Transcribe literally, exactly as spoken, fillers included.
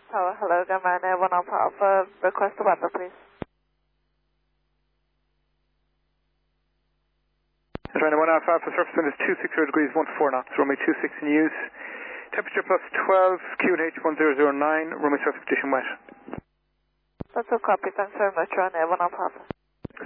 Hello, hello, Gamma Air one Alpha Alpha. Request the weather, please. Ryanair one Alpha Alpha, surface wind is two six zero degrees, one four knots, runway two six in use. Temperature plus twelve, Q N H one zero zero nine, runway surface condition wet. That's a copy, thanks very much, Ryanair one Alpha Alpha.